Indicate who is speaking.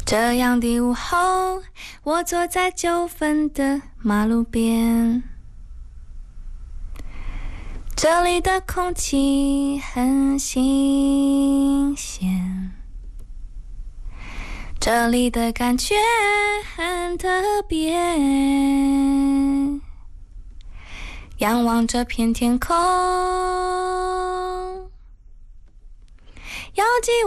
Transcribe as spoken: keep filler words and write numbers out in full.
Speaker 1: 这样的午后，我坐在九份的马路边，这里的空气很新鲜，这里的感觉很特别，仰望这片天空，遥寄